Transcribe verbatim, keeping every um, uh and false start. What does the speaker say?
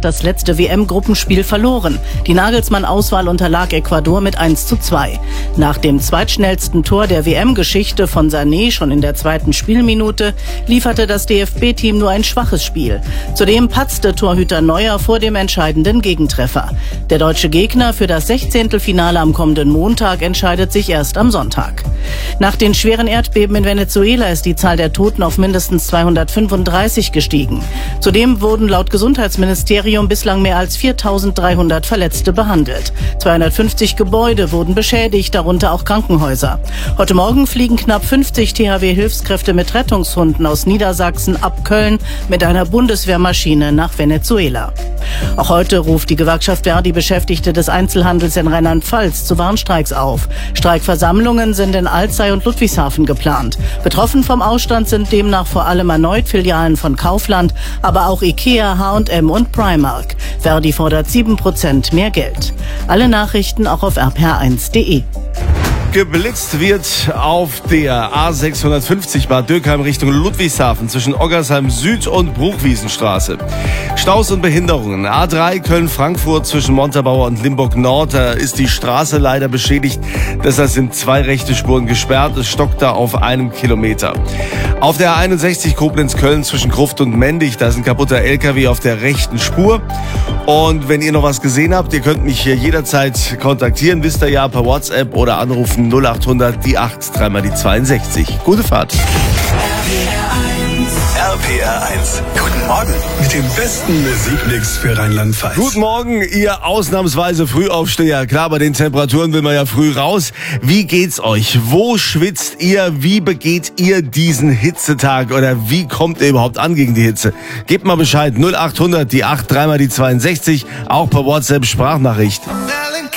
hat das letzte W M-Gruppenspiel verloren. Die Nagelsmann-Auswahl unterlag Ecuador mit eins zu zwei. Nach dem zweitschnellsten Tor der W M-Geschichte von Sané schon in der zweiten Spielminute lieferte das D F B-Team nur ein schwaches Spiel. Zudem patzte Torhüter Neuer vor dem entscheidenden Gegentreffer. Der deutsche Gegner für das Sechzehntelfinale am kommenden Montag entscheidet sich erst am Sonntag. Nach den schweren Erdbeben in Venezuela ist die Zahl der Toten auf mindestens zweihundertfünfunddreißig gestiegen. Zudem wurden laut Gesundheitsministerium bislang mehr als viertausenddreihundert Verletzte behandelt. zweihundertfünfzig Gebäude wurden beschädigt, darunter auch Krankenhäuser. Heute Morgen fliegen knapp fünfzig T H W-Hilfskräfte mit Rettungshunden aus Niedersachsen ab Köln mit einer Bundeswehrmaschine nach Venezuela. Auch heute ruft die Gewerkschaft Verdi Beschäftigte des Einzelhandels in Rheinland-Pfalz zu Warnstreiks auf. Streikversammlungen sind in Alzey und Ludwigshafen geplant. Betroffen vom Ausstand sind demnach vor allem erneut Filialen von Kaufland, aber auch Ikea, H und M und Primark. Verdi fordert sieben Prozent mehr Geld. Alle Nachrichten auch auf r p r eins punkt d e. Geblitzt wird auf der A sechshundertfünfzig Bad Dürkheim Richtung Ludwigshafen zwischen Oggersheim Süd und Bruchwiesenstraße. Staus und Behinderungen. A drei Köln-Frankfurt zwischen Montabaur und Limburg Nord. Da ist die Straße leider beschädigt. Deshalb sind zwei rechte Spuren gesperrt. Es stockt da auf einem Kilometer. Auf der A einundsechzig Koblenz-Köln zwischen Gruft und Mendig. Da ist ein kaputter L K W auf der rechten Spur. Und wenn ihr noch was gesehen habt, ihr könnt mich hier jederzeit kontaktieren. Wisst ihr ja, per WhatsApp oder anrufen null acht hundert die acht, dreimal die zweiundsechzig. Gute Fahrt. R P R eins. Guten Morgen mit dem besten Musikmix für Rheinland-Pfalz. Guten Morgen, ihr ausnahmsweise Frühaufsteher. Klar, bei den Temperaturen will man ja früh raus. Wie geht's euch? Wo schwitzt ihr? Wie begeht ihr diesen Hitzetag? Oder wie kommt ihr überhaupt an gegen die Hitze? Gebt mal Bescheid. null acht hundert die acht, dreimal die zweiundsechzig. Auch per WhatsApp Sprachnachricht.